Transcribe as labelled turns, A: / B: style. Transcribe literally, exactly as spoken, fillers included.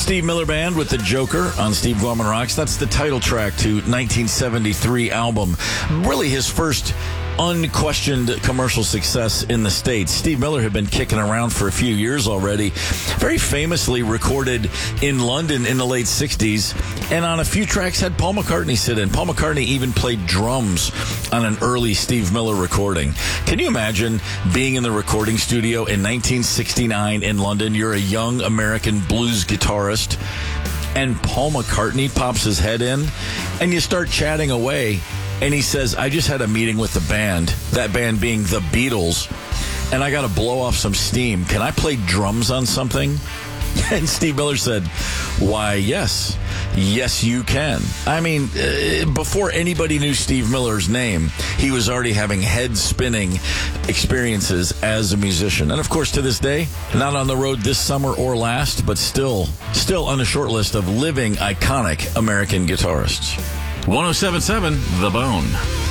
A: Steve Miller Band with The Joker on Steve Gorman Rocks. That's the title track to nineteen seventy-three album. Really his first unquestioned commercial success in the States. Steve Miller had been kicking around for a few years already. Very famously recorded in London in the late sixties, and on a few tracks had Paul McCartney sit in. Paul McCartney even played drums on an early Steve Miller recording. Can you imagine being in the recording studio in nineteen sixty-nine in London? You're a young American blues guitarist, and Paul McCartney pops his head in, and you start chatting away. And he says, I just had a meeting with the band, that band being the Beatles, and I got to blow off some steam. Can I play drums on something? And Steve Miller said, why, yes. Yes, you can. I mean, uh, before anybody knew Steve Miller's name, he was already having head-spinning experiences as a musician. And, of course, to this day, not on the road this summer or last, but still, still on the short list of living iconic American guitarists.
B: one oh seven point seven The Bone.